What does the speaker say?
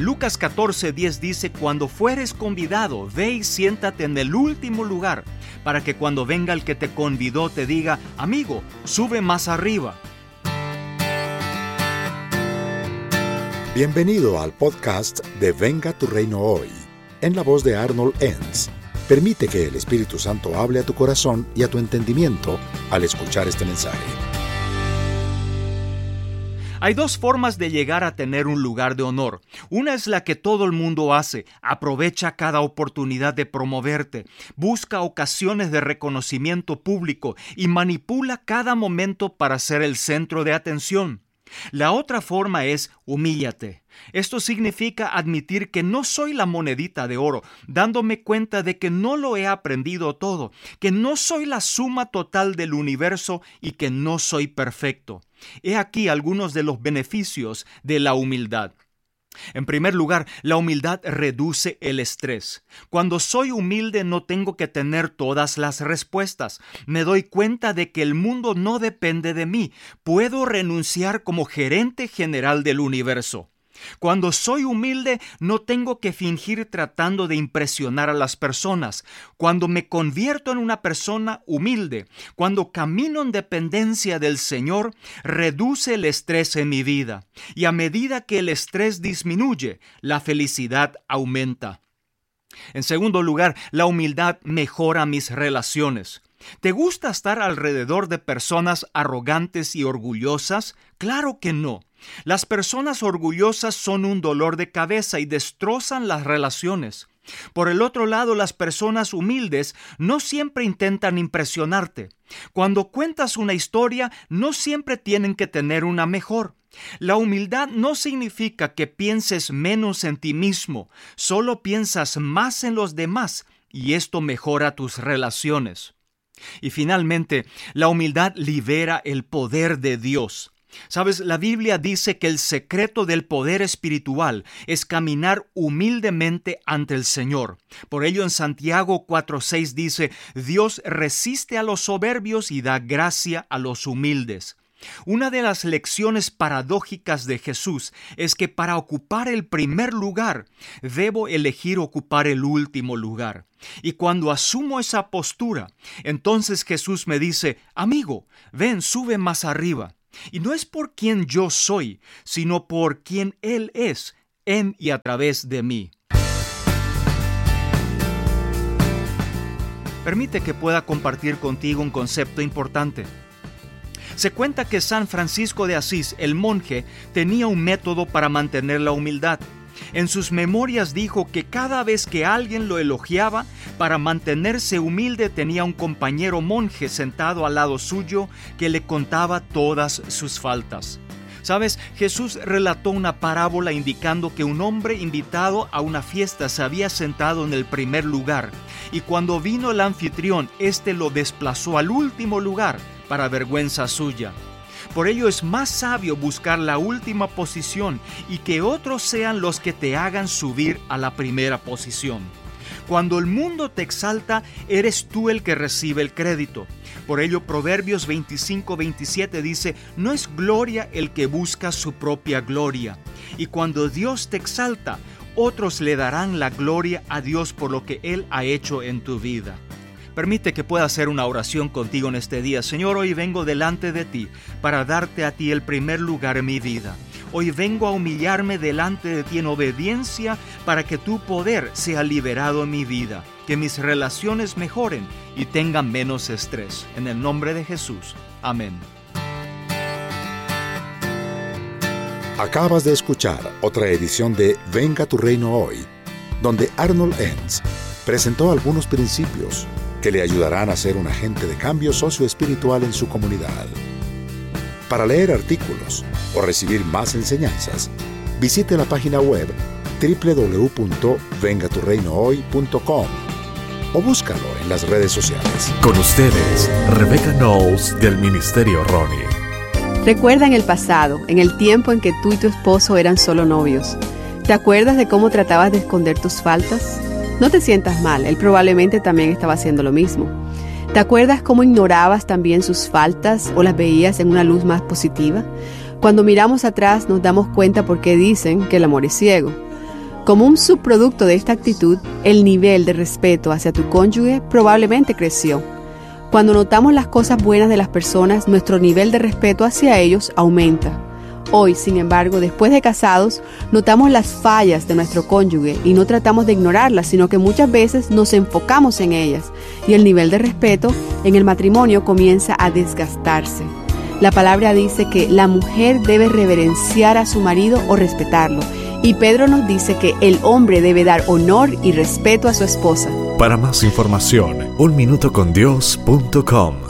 Lucas 14:10 dice: cuando fueres convidado, ve y siéntate en el último lugar, para que cuando venga el que te convidó te diga: amigo, sube más arriba. Bienvenido al podcast de Venga tu Reino Hoy, en la voz de Arnold Enns. Permite que el Espíritu Santo hable a tu corazón y a tu entendimiento al escuchar este mensaje. Hay dos formas de llegar a tener un lugar de honor. Una es la que todo el mundo hace: aprovecha cada oportunidad de promoverte, busca ocasiones de reconocimiento público y manipula cada momento para ser el centro de atención. La otra forma es humíllate. Esto significa admitir que no soy la monedita de oro, dándome cuenta de que no lo he aprendido todo, que no soy la suma total del universo y que no soy perfecto. He aquí algunos de los beneficios de la humildad. En primer lugar, la humildad reduce el estrés. Cuando soy humilde no tengo que tener todas las respuestas. Me doy cuenta de que el mundo no depende de mí. Puedo renunciar como gerente general del universo. Cuando soy humilde, no tengo que fingir tratando de impresionar a las personas. Cuando me convierto en una persona humilde, cuando camino en dependencia del Señor, reduce el estrés en mi vida. Y a medida que el estrés disminuye, la felicidad aumenta. En segundo lugar, la humildad mejora mis relaciones. ¿Te gusta estar alrededor de personas arrogantes y orgullosas? Claro que no. Las personas orgullosas son un dolor de cabeza y destrozan las relaciones. Por el otro lado, las personas humildes no siempre intentan impresionarte. Cuando cuentas una historia, no siempre tienen que tener una mejor. La humildad no significa que pienses menos en ti mismo, solo piensas más en los demás y esto mejora tus relaciones. Y finalmente, la humildad libera el poder de Dios. Sabes, la Biblia dice que el secreto del poder espiritual es caminar humildemente ante el Señor. Por ello en Santiago 4:6 dice: Dios resiste a los soberbios y da gracia a los humildes. Una de las lecciones paradójicas de Jesús es que para ocupar el primer lugar, debo elegir ocupar el último lugar. Y cuando asumo esa postura, entonces Jesús me dice: amigo, ven, sube más arriba. Y no es por quien yo soy, sino por quien Él es, en y a través de mí. Permite que pueda compartir contigo un concepto importante. Se cuenta que San Francisco de Asís, el monje, tenía un método para mantener la humildad. En sus memorias dijo que cada vez que alguien lo elogiaba, para mantenerse humilde tenía un compañero monje sentado al lado suyo que le contaba todas sus faltas. ¿Sabes? Jesús relató una parábola indicando que un hombre invitado a una fiesta se había sentado en el primer lugar y cuando vino el anfitrión, éste lo desplazó al último lugar para vergüenza suya. Por ello es más sabio buscar la última posición y que otros sean los que te hagan subir a la primera posición. Cuando el mundo te exalta, eres tú el que recibe el crédito. Por ello Proverbios 25:27 dice: no es gloria el que busca su propia gloria. Y cuando Dios te exalta, otros le darán la gloria a Dios por lo que Él ha hecho en tu vida. Permite que pueda hacer una oración contigo en este día. Señor, hoy vengo delante de ti para darte a ti el primer lugar en mi vida. Hoy vengo a humillarme delante de ti en obediencia para que tu poder sea liberado en mi vida, que mis relaciones mejoren y tengan menos estrés. En el nombre de Jesús. Amén. Acabas de escuchar otra edición de Venga tu Reino Hoy, donde Arnold Enns presentó algunos principios que le ayudarán a ser un agente de cambio socioespiritual en su comunidad. Para leer artículos o recibir más enseñanzas, visite la página web www.vengaturreinohoy.com o búscalo en las redes sociales. Con ustedes, Rebecca Knowles del Ministerio Ronnie. Recuerda en el pasado, en el tiempo en que tú y tu esposo eran solo novios. ¿Te acuerdas de cómo tratabas de esconder tus faltas? No te sientas mal, él probablemente también estaba haciendo lo mismo. ¿Te acuerdas cómo ignorabas también sus faltas o las veías en una luz más positiva? Cuando miramos atrás nos damos cuenta por qué dicen que el amor es ciego. Como un subproducto de esta actitud, el nivel de respeto hacia tu cónyuge probablemente creció. Cuando notamos las cosas buenas de las personas, nuestro nivel de respeto hacia ellos aumenta. Hoy, sin embargo, después de casados, notamos las fallas de nuestro cónyuge y no tratamos de ignorarlas, sino que muchas veces nos enfocamos en ellas y el nivel de respeto en el matrimonio comienza a desgastarse. La palabra dice que la mujer debe reverenciar a su marido o respetarlo, y Pedro nos dice que el hombre debe dar honor y respeto a su esposa. Para más información, unminutocondios.com.